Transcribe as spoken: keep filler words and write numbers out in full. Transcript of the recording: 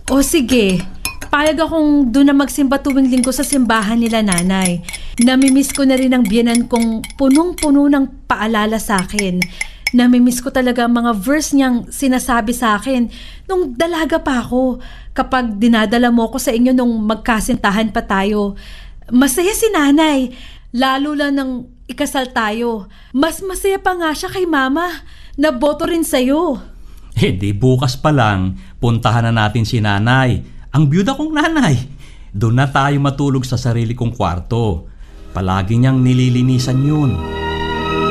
O sige, payag akong doon na magsimba tuwing linggo sa simbahan nila nanay. Namimiss ko na rin ang biyenan kong punong-puno ng paalala sa akin. Namimiss ko talaga ang mga verse niyang sinasabi sa akin nung dalaga pa ako, kapag dinadala mo ko sa inyo nung magkasintahan pa tayo. Masaya si nanay, lalo lang nang ikasal tayo. Mas masaya pa nga siya kay mama, na boto rin sa'yo. Eh di bukas pa lang, puntahan na natin si nanay, ang byuda kong nanay. Doon na tayo matulog sa sarili kong kwarto. Palagi niyang nililinisan yun.